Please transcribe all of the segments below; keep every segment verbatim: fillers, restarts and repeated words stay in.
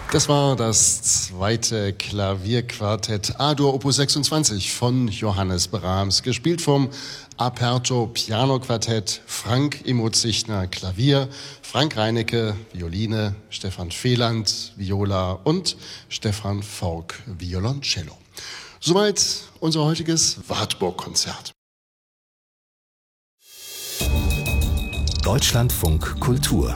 Das war das zweite Klavierquartett A-Dur Opus sechsundzwanzig von Johannes Brahms, gespielt vom Aperto Piano Quartett, Frank Imhof-Zichtner Klavier, Frank Reinecke Violine, Stefan Feland Viola und Stefan Fork Violoncello. Soweit unser heutiges Wartburg-Konzert. Deutschlandfunk Kultur.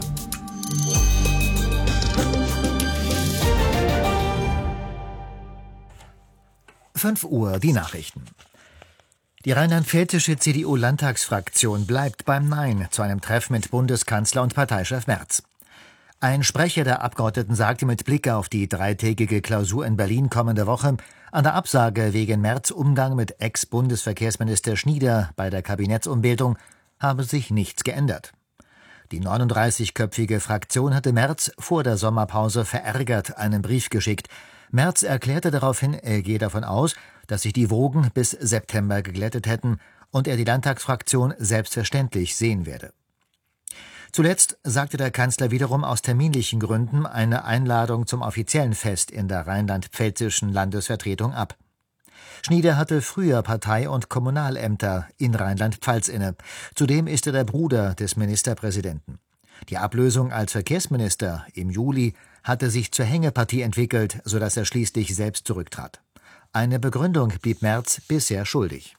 fünf Uhr, die Nachrichten. Die rheinland-pfälzische C D U-Landtagsfraktion bleibt beim Nein zu einem Treffen mit Bundeskanzler und Parteichef Merz. Ein Sprecher der Abgeordneten sagte mit Blick auf die dreitägige Klausur in Berlin kommende Woche, an der Absage wegen Merz' Umgang mit Ex-Bundesverkehrsminister Schnieder bei der Kabinettsumbildung habe sich nichts geändert. Die neununddreißigköpfige Fraktion hatte Merz vor der Sommerpause verärgert einen Brief geschickt. Merz erklärte daraufhin, er gehe davon aus, dass sich die Wogen bis September geglättet hätten und er die Landtagsfraktion selbstverständlich sehen werde. Zuletzt sagte der Kanzler wiederum aus terminlichen Gründen eine Einladung zum offiziellen Fest in der rheinland-pfälzischen Landesvertretung ab. Schnieder hatte früher Partei- und Kommunalämter in Rheinland-Pfalz inne. Zudem ist er der Bruder des Ministerpräsidenten. Die Ablösung als Verkehrsminister im Juli hatte sich zur Hängepartie entwickelt, sodass er schließlich selbst zurücktrat. Eine Begründung blieb Merz bisher schuldig.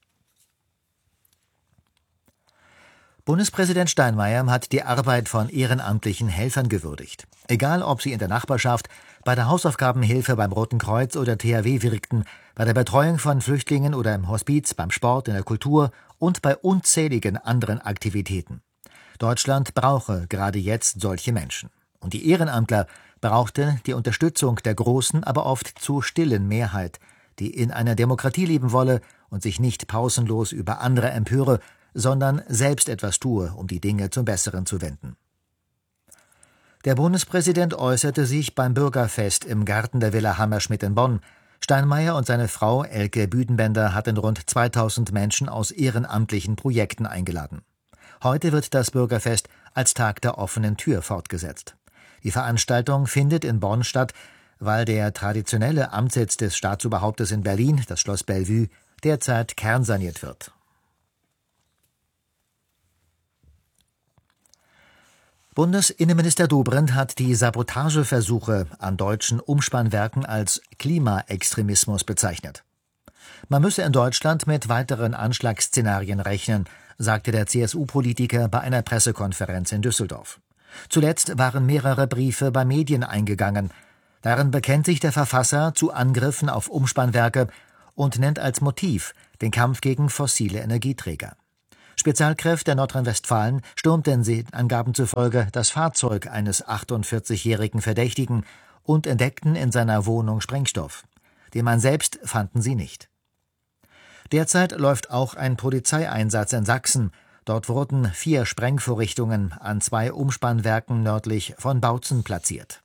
Bundespräsident Steinmeier hat die Arbeit von ehrenamtlichen Helfern gewürdigt. Egal, ob sie in der Nachbarschaft, bei der Hausaufgabenhilfe beim Roten Kreuz oder T H W wirkten, bei der Betreuung von Flüchtlingen oder im Hospiz, beim Sport, in der Kultur und bei unzähligen anderen Aktivitäten. Deutschland brauche gerade jetzt solche Menschen. Und die Ehrenamtler brauchte die Unterstützung der großen, aber oft zu stillen Mehrheit, die in einer Demokratie leben wolle und sich nicht pausenlos über andere empöre, sondern selbst etwas tue, um die Dinge zum Besseren zu wenden. Der Bundespräsident äußerte sich beim Bürgerfest im Garten der Villa Hammerschmidt in Bonn. Steinmeier und seine Frau Elke Büdenbender hatten rund zweitausend Menschen aus ehrenamtlichen Projekten eingeladen. Heute wird das Bürgerfest als Tag der offenen Tür fortgesetzt. Die Veranstaltung findet in Bonn statt, weil der traditionelle Amtssitz des Staatsoberhauptes in Berlin, das Schloss Bellevue, derzeit kernsaniert wird. Bundesinnenminister Dobrindt hat die Sabotageversuche an deutschen Umspannwerken als Klimaextremismus bezeichnet. Man müsse in Deutschland mit weiteren Anschlagsszenarien rechnen, sagte der C S U-Politiker bei einer Pressekonferenz in Düsseldorf. Zuletzt waren mehrere Briefe bei Medien eingegangen. Darin bekennt sich der Verfasser zu Angriffen auf Umspannwerke und nennt als Motiv den Kampf gegen fossile Energieträger. Spezialkräfte Nordrhein-Westfalen stürmten den Angaben zufolge das Fahrzeug eines achtundvierzigjährigen Verdächtigen und entdeckten in seiner Wohnung Sprengstoff. Den Mann selbst fanden sie nicht. Derzeit läuft auch ein Polizeieinsatz in Sachsen. Dort wurden vier Sprengvorrichtungen an zwei Umspannwerken nördlich von Bautzen platziert.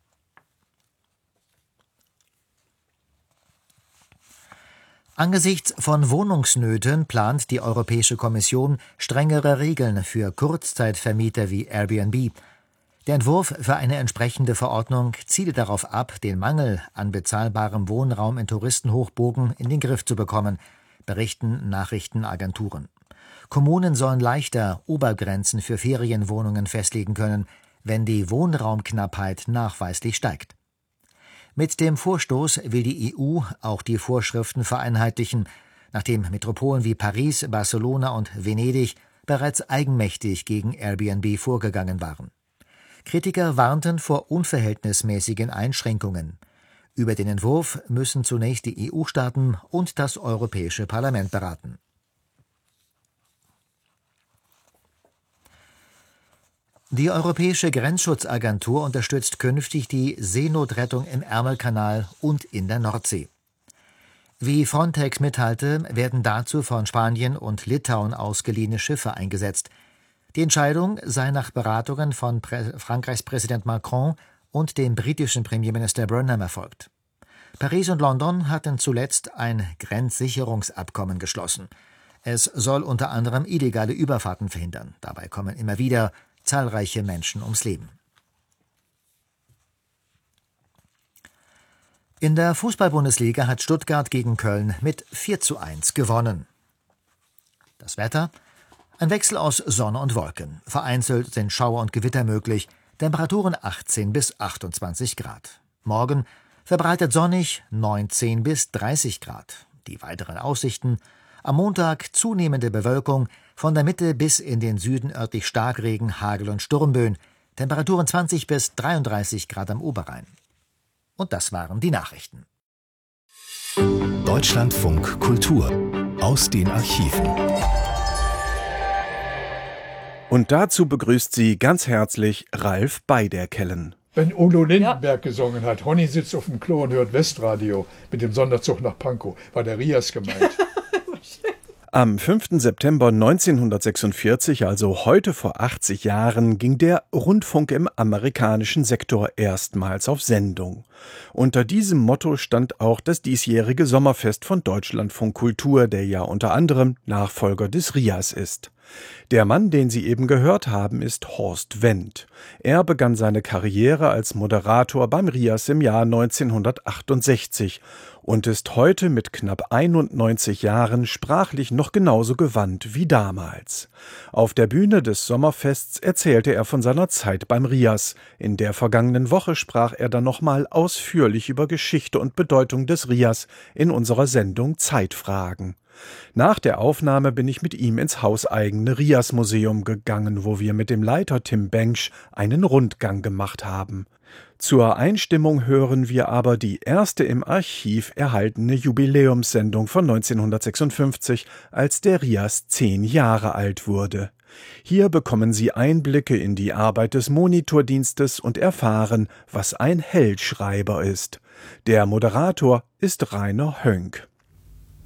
Angesichts von Wohnungsnöten plant die Europäische Kommission strengere Regeln für Kurzzeitvermieter wie Airbnb. Der Entwurf für eine entsprechende Verordnung zielt darauf ab, den Mangel an bezahlbarem Wohnraum in Touristenhochburgen in den Griff zu bekommen, berichten Nachrichtenagenturen. Kommunen sollen leichter Obergrenzen für Ferienwohnungen festlegen können, wenn die Wohnraumknappheit nachweislich steigt. Mit dem Vorstoß will die E U auch die Vorschriften vereinheitlichen, nachdem Metropolen wie Paris, Barcelona und Venedig bereits eigenmächtig gegen Airbnb vorgegangen waren. Kritiker warnten vor unverhältnismäßigen Einschränkungen. Über den Entwurf müssen zunächst die E U-Staaten und das Europäische Parlament beraten. Die Europäische Grenzschutzagentur unterstützt künftig die Seenotrettung im Ärmelkanal und in der Nordsee. Wie Frontex mitteilte, werden dazu von Spanien und Litauen ausgeliehene Schiffe eingesetzt. Die Entscheidung sei nach Beratungen von Prä- Frankreichs Präsident Macron und dem britischen Premierminister Burnham erfolgt. Paris und London hatten zuletzt ein Grenzsicherungsabkommen geschlossen. Es soll unter anderem illegale Überfahrten verhindern. Dabei kommen immer wieder zahlreiche Menschen ums Leben. In der Fußball-Bundesliga hat Stuttgart gegen Köln mit vier zu eins gewonnen. Das Wetter? Ein Wechsel aus Sonne und Wolken. Vereinzelt sind Schauer und Gewitter möglich. Temperaturen achtzehn bis achtundzwanzig Grad. Morgen verbreitet sonnig, neunzehn bis dreißig Grad. Die weiteren Aussichten: am Montag zunehmende Bewölkung, von der Mitte bis in den Süden örtlich Starkregen, Hagel und Sturmböen. Temperaturen zwanzig bis dreiunddreißig Grad am Oberrhein. Und das waren die Nachrichten. Deutschlandfunk Kultur aus den Archiven. Und dazu begrüßt sie ganz herzlich Ralf Beiderkellen. Wenn Udo Lindenberg ja. gesungen hat, Honey sitzt auf dem Klo und hört Westradio mit dem Sonderzug nach Pankow, war der Rias gemeint. Am fünften September neunzehnhundertsechsundvierzig, also heute vor achtzig Jahren, ging der Rundfunk im amerikanischen Sektor erstmals auf Sendung. Unter diesem Motto stand auch das diesjährige Sommerfest von Deutschlandfunk Kultur, der ja unter anderem Nachfolger des Rias ist. Der Mann, den Sie eben gehört haben, ist Horst Wendt. Er begann seine Karriere als Moderator beim Rias im Jahr neunzehnhundertachtundsechzig und ist heute mit knapp einundneunzig Jahren sprachlich noch genauso gewandt wie damals. Auf der Bühne des Sommerfests erzählte er von seiner Zeit beim Rias. In der vergangenen Woche sprach er dann nochmal ausführlich über Geschichte und Bedeutung des Rias in unserer Sendung Zeitfragen. Nach der Aufnahme bin ich mit ihm ins hauseigene Rias-Museum gegangen, wo wir mit dem Leiter Tim Bengsch einen Rundgang gemacht haben. Zur Einstimmung hören wir aber die erste im Archiv erhaltene Jubiläumssendung von neunzehnhundertsechsundfünfzig, als der Rias zehn Jahre alt wurde. Hier bekommen Sie Einblicke in die Arbeit des Monitordienstes und erfahren, was ein Hellschreiber ist. Der Moderator ist Rainer Hönk.